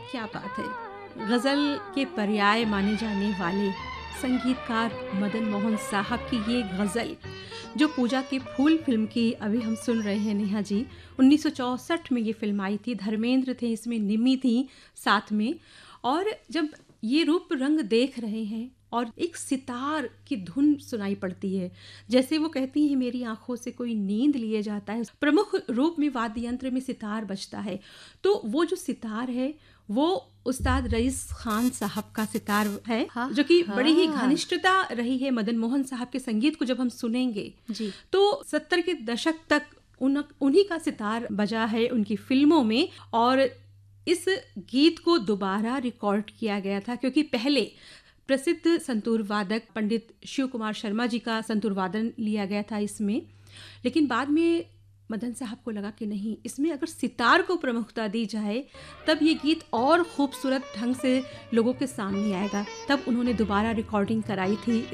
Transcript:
क्या बात है। गज़ल के पर्याय माने जाने वाले संगीतकार मदन मोहन साहब की ये गज़ल जो पूजा के फूल फिल्म की अभी हम सुन रहे हैं नेहा जी, 1964 में ये फिल्म आई थी। धर्मेंद्र थे इसमें, निमी थी साथ में। और जब ये रूप रंग देख रहे हैं और एक सितार की धुन सुनाई पड़ती है, जैसे वो कहती हैं मेरी आंखों से कोई नींद लिए जाता है, प्रमुख रूप में वाद्य यंत्र में सितार बजता है। तो वो जो सितार है वो उस्ताद रईस खान साहब का सितार है, हाँ, जो कि बड़ी ही हाँ। घनिष्ठता रही है मदन मोहन साहब के संगीत को जब हम सुनेंगे जी। तो 70 के दशक तक उन्हीं का सितार बजा है उनकी फिल्मों में। और इस गीत को दोबारा रिकॉर्ड किया गया था क्योंकि पहले प्रसिद्ध संतूर वादक पंडित शिव कुमार शर्मा जी का संतूर वादन लिया गया था इसमें, लेकिन बाद में मदन साहब को लगा कि नहीं, इसमें अगर सितार को प्रमुखता दी जाए तब ये गीत और खूबसूरत ढंग से लोगों के सामने आएगा। तब उन्होंने दोबारा रिकॉर्डिंग कराई थी